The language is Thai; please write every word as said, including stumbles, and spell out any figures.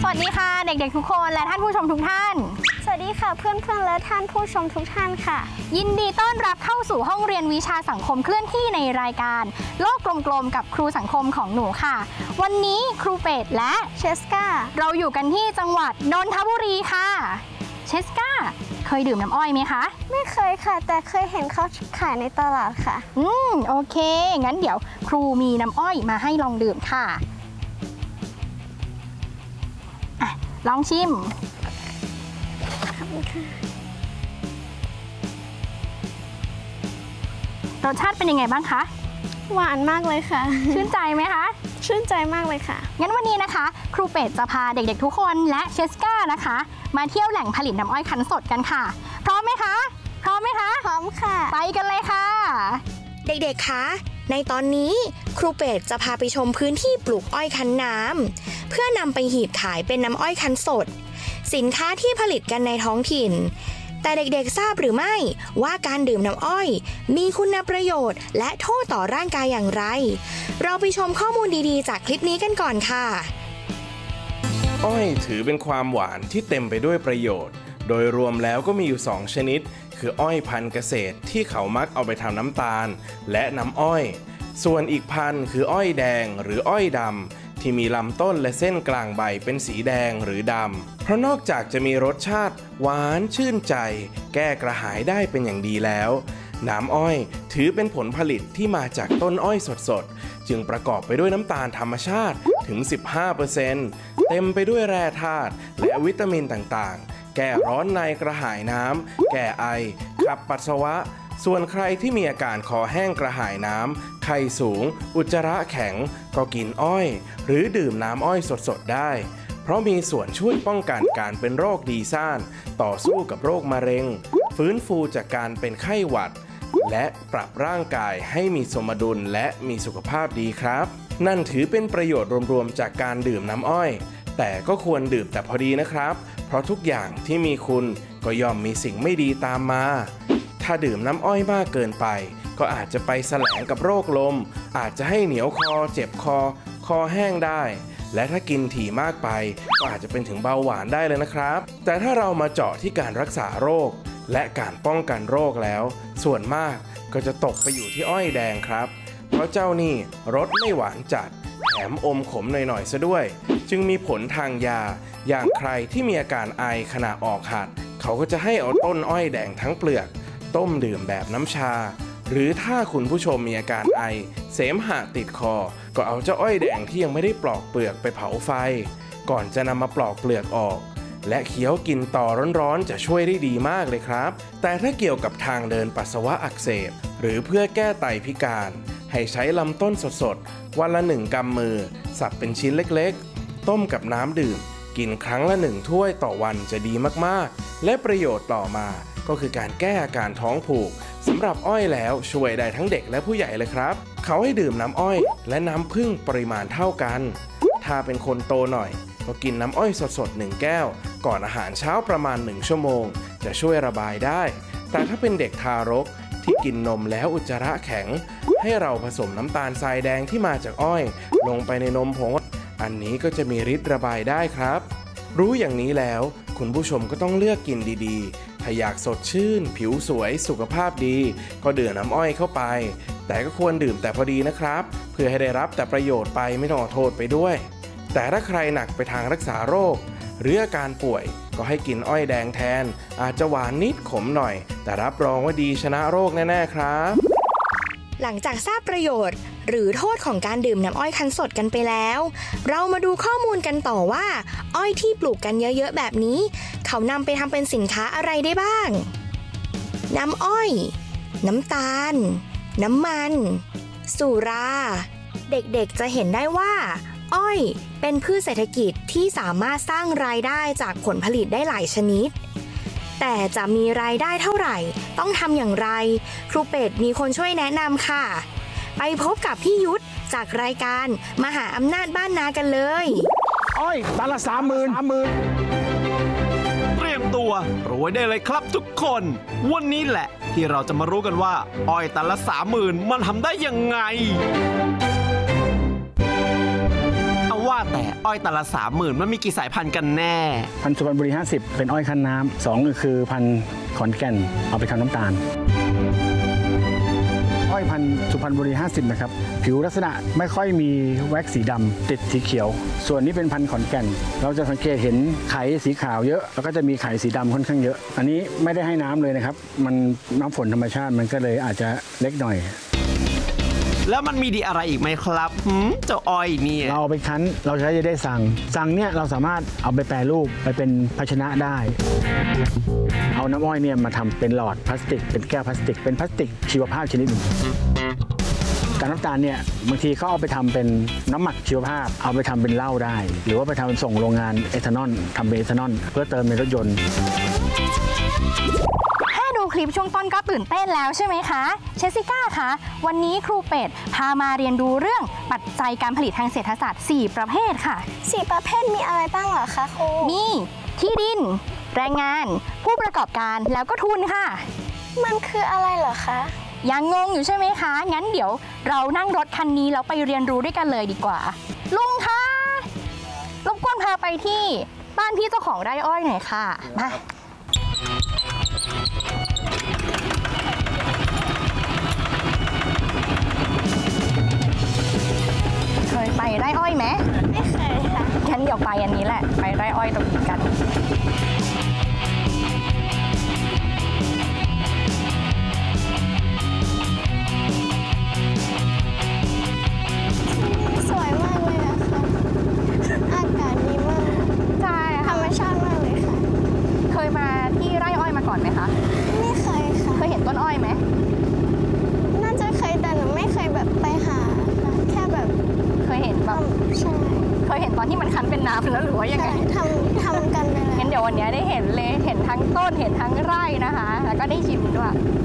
วัสดีค่ะเด็กๆทุกคนและท่านผู้ชมทุกท่านสวัสดีค่ะเพื่อนๆและท่านผู้ชมทุกท่านค่ะยินดีต้อนรับเข้าสู่ห้องเรียนวิชาสังคมเคลื่อนที่ในรายการโลกกลมๆกับครูสังคมของหนูค่ะวันนี้ครูเป็ดและเชสกาเราอยู่กันที่จังหวัดนนทบุรีค่ะเชสกาเคยดื่มน้ำอ้อยไหมคะไม่เคยค่ะแต่เคยเห็นเขาขายในตลาดค่ะอืมโอเคงั้นเดี๋ยวครูมีน้ำอ้อยมาให้ลองดื่มค่ะลองชิมรสชาติเป็นยังไงบ้างคะหวานมากเลยค่ะชื่นใจไหมคะชื่นใจมากเลยค่ะงั้นวันนี้นะคะครูเป็ดจะพาเด็กๆทุกคนและเชสกานะคะมาเที่ยวแหล่งผลิตน้ำอ้อยคั้นสดกันค่ะพร้อมไหมคะพร้อมไหมคะพร้อมค่ะไปกันเลยค่ะเด็กๆคะในตอนนี้ครูเป็ดจะพาไปชมพื้นที่ปลูกอ้อยคั้นน้ำเพื่อนำไปหีบขายเป็นน้ำอ้อยคั้นสดสินค้าที่ผลิตกันในท้องถิ่นแต่เด็กๆทราบหรือไม่ว่าการดื่มน้ำอ้อยมีคุณประโยชน์และโทษต่อร่างกายอย่างไรเราไปชมข้อมูลดีๆจากคลิปนี้กันก่อนค่ะอ้อยถือเป็นความหวานที่เต็มไปด้วยประโยชน์โดยรวมแล้วก็มีอยู่สองชนิดคืออ้อยพันธุ์เกษตรที่เขามักเอาไปทำน้ำตาลและน้ำอ้อยส่วนอีกพันธุ์คืออ้อยแดงหรืออ้อยดำที่มีลำต้นและเส้นกลางใบเป็นสีแดงหรือดำเพราะนอกจากจะมีรสชาติหวานชื่นใจแก้กระหายได้เป็นอย่างดีแล้วน้ำอ้อยถือเป็นผลผลิตที่มาจากต้นอ้อยสดๆจึงประกอบไปด้วยน้ำตาลธรรมชาติถึง สิบห้าเปอร์เซ็นต์ เต็มไปด้วยแร่ธาตุและวิตามินต่างๆแก้ร้อนในกระหายน้ำแก้ไอขับปัสสาวะส่วนใครที่มีอาการคอแห้งกระหายน้ำไข้สูงอุจจาระแข็งก็กินอ้อยหรือดื่มน้ำอ้อยสดๆได้เพราะมีส่วนช่วยป้องกันการเป็นโรคดีซ่านต่อสู้กับโรคมะเร็งฟื้นฟูจากการเป็นไข้หวัดและปรับร่างกายให้มีสมดุลและมีสุขภาพดีครับนั่นถือเป็นประโยชน์รวมๆจากการดื่มน้ำอ้อยแต่ก็ควรดื่มแต่พอดีนะครับเพราะทุกอย่างที่มีคุณก็ย่อมมีสิ่งไม่ดีตามมาถ้าดื่มน้ำอ้อยมากเกินไปก็อาจจะไปแสลงกับโรคลมอาจจะให้เหนียวคอเจ็บคอคอแห้งได้และถ้ากินถี่มากไปก็อาจจะเป็นถึงเบาหวานได้เลยนะครับแต่ถ้าเรามาเจาะที่การรักษาโรคและการป้องกันโรคแล้วส่วนมากก็จะตกไปอยู่ที่อ้อยแดงครับเพราะเจ้านี่รสไม่หวานจัดแถมอมขมหน่อยๆซะด้วยจึงมีผลทางยาอย่างใครที่มีอาการไอขณะออกหัดเขาก็จะให้เอาต้นอ้อยแดงทั้งเปลือกต้มดื่มแบบน้ำชาหรือถ้าคุณผู้ชมมีอาการไอเสมหะติดคอก็เอาเจ้าอ้อยแดงที่ยังไม่ได้ปลอกเปลือกไปเผาไฟก่อนจะนำมาปลอกเปลือกออกและเคี้ยวกินต่อร้อนๆจะช่วยได้ดีมากเลยครับแต่ถ้าเกี่ยวกับทางเดินปัสสาวะอักเสบหรือเพื่อแก้ไตพิการให้ใช้ลำต้นสดๆวันละหนึ่งกำมือสับเป็นชิ้นเล็กๆต้มกับน้ำดื่มกินครั้งละหนึ่งถ้วยต่อวันจะดีมากๆและประโยชน์ต่อมาก็คือการแก้อาการท้องผูกสำหรับอ้อยแล้วช่วยได้ทั้งเด็กและผู้ใหญ่เลยครับเขาให้ดื่มน้ำอ้อยและน้ำผึ้งปริมาณเท่ากันถ้าเป็นคนโตหน่อยก็กินน้ำอ้อยสดๆหนึ่งแก้วก่อนอาหารเช้าประมาณหนึ่งชั่วโมงจะช่วยระบายได้แต่ถ้าเป็นเด็กทารกที่กินนมแล้วอุจจาระแข็งให้เราผสมน้ำตาลทรายแดงที่มาจากอ้อยลงไปในนมผงอันนี้ก็จะมีฤทธิ์ระบายได้ครับรู้อย่างนี้แล้วคุณผู้ชมก็ต้องเลือกกินดีๆถ้าอยากสดชื่นผิวสวยสุขภาพดีก็ดื่มน้ำอ้อยเข้าไปแต่ก็ควรดื่มแต่พอดีนะครับเพื่อให้ได้รับแต่ประโยชน์ไปไม่ต้องโทษไปด้วยแต่ถ้าใครหนักไปทางรักษาโรคหรืออาการป่วยก็ให้กินอ้อยแดงแทนอาจจะหวานนิดขมหน่อยแต่รับรองว่าดีชนะโรคแน่ๆครับหลังจากทราบประโยชน์หรือโทษของการดื่มน้ำอ้อยคั้นสดกันไปแล้วเรามาดูข้อมูลกันต่อว่าอ้อยที่ปลูกกันเยอะๆแบบนี้เขานำไปทำเป็นสินค้าอะไรได้บ้างน้ำอ้อยน้ำตาลน้ำมันสุราเด็กๆจะเห็นได้ว่าอ้อยเป็นพืชเศรษฐกิจที่สามารถสร้างรายได้จากผลผลิตได้หลายชนิดแต่จะมีรายได้เท่าไหร่ต้องทำอย่างไรครูเป็ดมีคนช่วยแนะนำค่ะไปพบกับพี่ยุทธจากรายการมหาอำนาจบ้านนากันเลยอ้อยตันละสามหมื่นสามหมื่นเตรียมตัวรวยได้เลยครับทุกคนวันนี้แหละที่เราจะมารู้กันว่าอ้อยตันละสามหมื่นมันทำได้ยังไงเอาว่าแต่อ้อยตันละสามหมื่นมันมีกี่สายพันธุ์กันแน่พันธุ์สุพรรณบุรีห้าสิบเป็นอ้อยคั้นน้ำสองก็คือพันธุ์ขอนแก่นเอาไปทำน้ำตาล อ้อยพันธุ์สุพรรณบุรีห้าสิบนะครับผิวลักษณะไม่ค่อยมีแว็กสีดำติดสีเขียว ส่วนนี้เป็นพันธุ์ขอนแก่น เราจะสังเกตเห็นไข่สีขาวเยอะแล้วก็จะมีไข่สีดำค่อนข้างเยอะ อันนี้ไม่ได้ให้น้ำเลยนะครับมันน้ำฝนธรรมชาติมันก็เลยอาจจะเล็กหน่อยแล้วมันมีดีอะไรอีกไหมครับหืมเจ้าอ้อยเนี่ยเราเอาไปคั้นเราใช้จะได้สั่งสั่งเนี่ยเราสามารถเอาไปแปรรูปไปเป็นภาชนะได้ เอาน้ำอ้อยเนี่ยมาทำเป็นหลอดพลาสติกเป็นแก้วพลาสติกเป็นพลาสติกชีวภาพชนิดหนึ่งการน้ำตาลเนี่ยบางทีเขาเอาไปทำเป็นน้ำหมักชีวภาพเอาไปทำเป็นเหล้าได้ หรือว่าไปทำส่งโรงงานเอทานอลทำเป็นเอทานอลเพื่อเติมในรถยนต์แค่ดูคลิปช่วงต้นก็ตื่นเต้นแล้วใช่ไหมคะเชสสิก้าคะวันนี้ครูเป็ดพามาเรียนรู้เรื่องปัจจัยการผลิตทางเศรษฐศาสตร์สี่ประเภทค่ะสี่ประเภทมีอะไรบ้างเหรอคะครูมีที่ดิน แรงงาน ผู้ประกอบการแล้วก็ทุนค่ะมันคืออะไรเหรอคะยังงงอยู่ใช่ไหมคะ งั้นเดี๋ยวเรานั่งรถคันนี้แล้วไปเรียนรู้ด้วยกันเลยดีกว่า ลุงคะรบกวนพาไปที่บ้านพี่เจ้าของไร่อ้อยหน่อยค่ะมาเคยไปไร่อ้อยไหมไม่เคยค่ะงั้นเดี๋ยวไปอันนี้แหละ ไปไร่อ้อยตรงนี้กันสวยมากเลยอะค่ะ อากาศดีมากใช่ธรค่ะรมชาติมากเลยค่ะเคยมาที่ไร่อ้อยมาก่อนไหมคะไม่เคยค่ะเคยเห็นต้นอ้อยไหมน่าจะเคยแต่หนูไม่เคยแบบไปหาค่ะแค่แบบเคยเห็นแบบทำใช่เคยเห็นตอนที่มันคั้นเป็นน้ำแล้วหรือว่ายังไงใช่ทำทำกันไปแล้วงั้นเดี๋ยววันนี้ได้เห็นเลย เห็นทั้งต้น เห็นทั้งไร่นะคะ แล้วก็ได้ชิมด้วย